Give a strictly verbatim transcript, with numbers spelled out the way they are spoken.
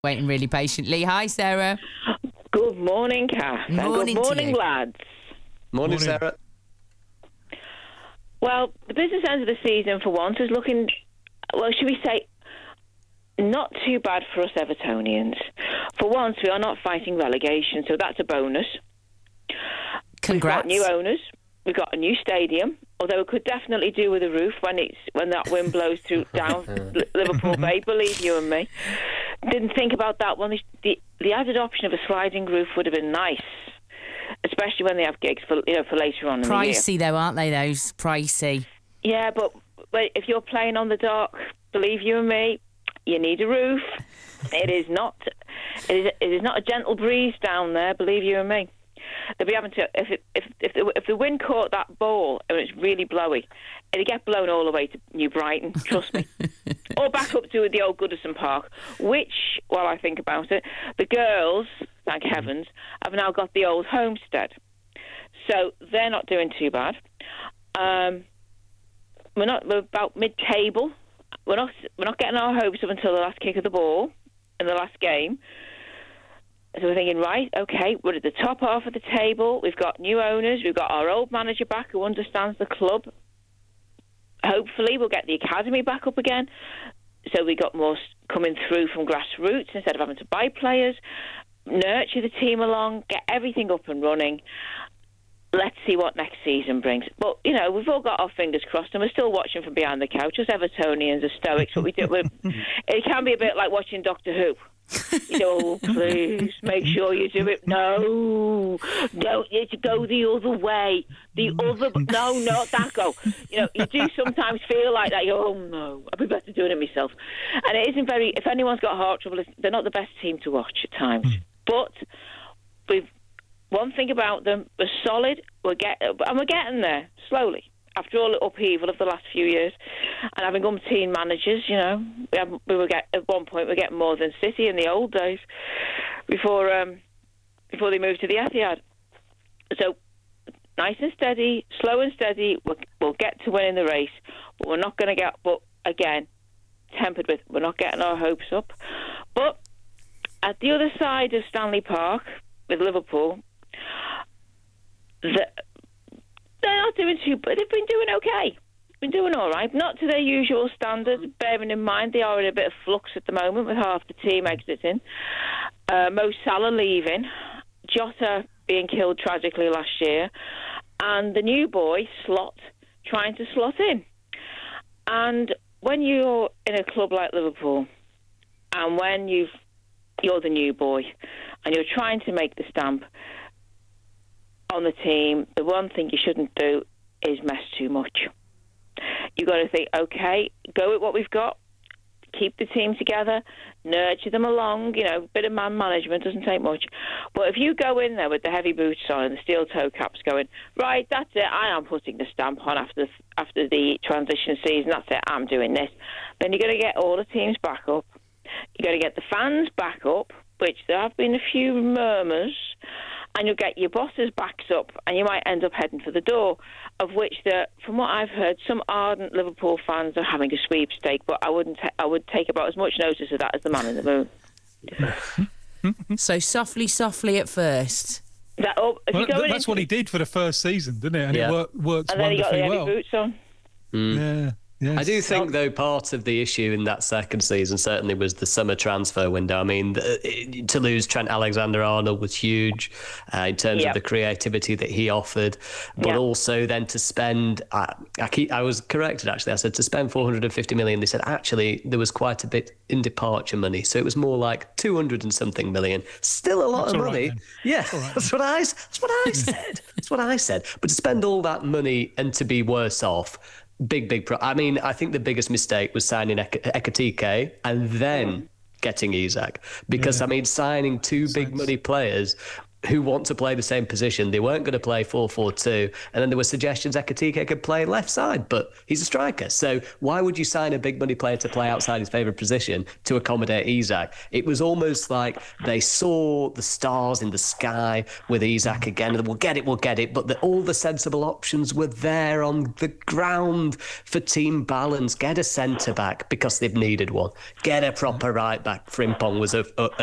Waiting really patiently. Hi, Sarah. Good morning, Kath. And Morning good to morning, you. lads. Morning, Morning. Sarah. Well, the business end of the season for once is looking, well, should we say, not too bad for us Evertonians. For once, we are not fighting relegation, so that's a bonus. Congrats. We've got new owners. We've got a new stadium, although it could definitely do with a roof when it's when that wind blows through down Liverpool Bay, believe you and me. Didn't think about that one. The, the added option of a sliding roof would have been nice, especially when they have gigs for you know for later on in the year. Pricey though, aren't they? Those pricey. Yeah, but, but if you're playing on the dock, believe you and me, you need a roof. It is not. It is. It is not a gentle breeze down there. Believe you and me. They'll be having to if it, if if the, if the wind caught that ball and it's really blowy, it'd get blown all the way to New Brighton. Trust me, or back up to the old Goodison Park. Which, while I think about it, the girls, thank heavens, have now got the old homestead, so they're not doing too bad. Um, we're not. We're about mid-table. We're not. We're not getting our hopes up until the last kick of the ball in the last game. So we're thinking, right, okay, we're at the top half of the table. We've got new owners. We've got our old manager back who understands the club. Hopefully we'll get the academy back up again. So we got more coming through from grassroots instead of having to buy players. Nurture the team along, get everything up and running. Let's see what next season brings. But, you know, we've all got our fingers crossed and we're still watching from behind the couch. Us Evertonians are stoics, but we do. We're, it can be a bit like watching Doctor Who. You know, oh, please make sure you do it. No, don't you to go the other way. The other, no, not that go. You know, you do sometimes feel like that. You go, oh no, I'd be better doing it myself. And it isn't very. If anyone's got heart trouble, they're not the best team to watch at times. But we've one thing about them: we're solid. We're get and we're getting there slowly. After all the upheaval of the last few years, and having umpteen managers, you know, we, have, we were get at one point we were getting more than City in the old days, before um, before they moved to the Etihad. So nice and steady, slow and steady. We'll, we'll get to winning the race, but we're not going to get. But again, tempered with we're not getting our hopes up. But at the other side of Stanley Park with Liverpool, the. They're not doing too, but they've been doing okay. Been doing all right. Not to their usual standards, bearing in mind they are in a bit of flux at the moment with half the team exiting. Uh, Mo Salah leaving, Jota being killed tragically last year, and the new boy, Slot, trying to slot in. And when you're in a club like Liverpool, and when you've, you're the new boy, and you're trying to make the stamp on the team, the one thing you shouldn't do is mess too much. You've got to think, okay, go with what we've got, keep the team together, nurture them along, you know, a bit of man management doesn't take much. But if you go in there with the heavy boots on and the steel toe caps going, right, that's it, I am putting the stamp on after the, after the transition season, that's it, I'm doing this, then you're going to get all the teams back up. You're going to get the fans back up, which there have been a few murmurs, and you'll get your bosses' backs up, and you might end up heading for the door, of which, the, from what I've heard, some ardent Liverpool fans are having a sweepstake, but I wouldn't. Ta- I would take about as much notice of that as the man in the moon. So softly, softly at first. That, oh, if Well, you go th- in that's what he did for the first season, didn't it? And Yeah. it worked, worked and then he got the wonderfully heavy well. boots on. Yeah. Yes. I do think, though, part of the issue in that second season certainly was the summer transfer window. I mean, the, to lose Trent Alexander-Arnold was huge uh, in terms Yep. of the creativity that he offered, but Yep. also then to spend. I, I keep. I was corrected actually. I said to spend four hundred fifty million. They said actually there was quite a bit in departure money, so it was more like two hundred and something million. Still a lot That's of all right money. then. Yeah, all right that's what I. That's what I said. That's what I said. But to spend all that money and to be worse off. Big, big pro. I mean, I think the biggest mistake was signing Ek- Ekatike and then getting Isak. Because, Yeah. I mean, signing two Makes big sense. money players who want to play the same position. They weren't going to play four four two. And then there were suggestions Ekitike could play left side, but he's a striker. So why would you sign a big money player to play outside his favourite position to accommodate Isak? It was almost like they saw the stars in the sky with Isak again. And we'll get it, we'll get it. But the, all the sensible options were there on the ground for team balance. Get a centre-back because they've needed one. Get a proper right-back. Frimpong was a, a,